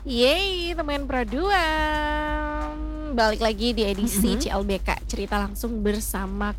Yeay, teman Pro 2. Balik lagi di edisi Mhm. CLBK, cerita langsung bersama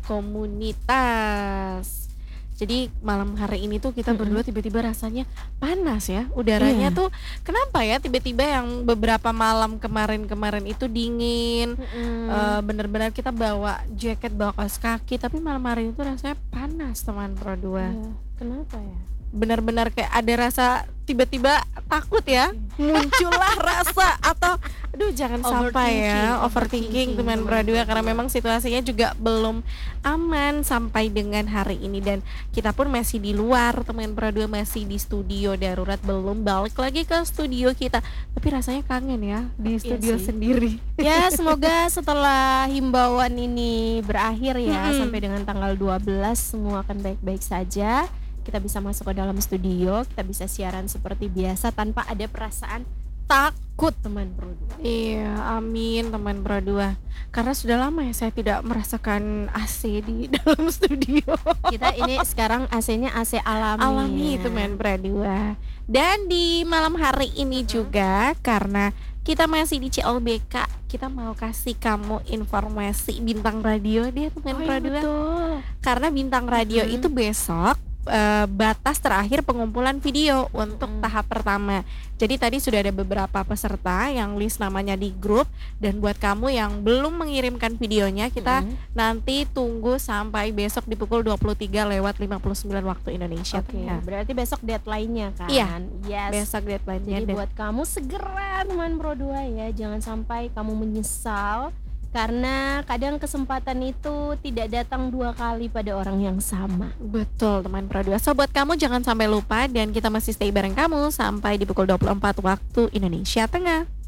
komunitas. Jadi malam hari ini tuh kita Mhm. berdua tiba-tiba rasanya panas ya. Udaranya Iya. tuh kenapa ya tiba-tiba yang beberapa malam kemarin-kemarin itu dingin. Mhm. Bener-bener kita bawa jaket, bawa kaos kaki, tapi malam hari ini tuh rasanya panas teman Pro 2. Iya, kenapa ya? Benar-benar kayak ada rasa tiba-tiba takut ya, muncullah rasa atau aduh jangan sampai ya overthinking teman Pro 2 karena memang situasinya juga belum aman sampai dengan hari ini dan kita pun masih di luar teman Pro 2 masih di studio darurat belum balik lagi ke studio kita tapi rasanya kangen ya di Iya studio sih. sendiri. Ya semoga setelah himbauan ini berakhir ya, Mhm. sampai dengan tanggal 12 semua akan baik-baik saja. Kita bisa masuk ke dalam studio, kita bisa siaran seperti biasa tanpa ada perasaan takut teman Pro 2. Iya, amin teman Pro 2. Karena sudah lama ya saya tidak merasakan AC di dalam studio. Kita ini sekarang AC-nya AC alami. Alami ya. teman Pro 2. Dan di malam hari ini juga karena kita masih di CLBK, kita mau kasih kamu informasi bintang radio dia teman Oh Pro iya 2. betul. Karena bintang radio Mhm. itu besok batas terakhir pengumpulan video untuk Mhm. tahap pertama. Jadi tadi sudah ada beberapa peserta yang list namanya di grup dan buat kamu yang belum mengirimkan videonya kita Mhm. nanti tunggu sampai besok di pukul 23:59 waktu Indonesia Oke, Tengah. berarti besok deadline-nya kan? Iya, Yes. Besok deadline-nya Jadi dan buat kamu segera teman Pro 2 ya, jangan sampai kamu menyesal karena kadang kesempatan itu tidak datang 2 kali pada orang yang sama. betul teman Pro 2. So buat kamu jangan sampai lupa dan kita masih stay bareng kamu sampai di pukul 24 waktu Indonesia Tengah.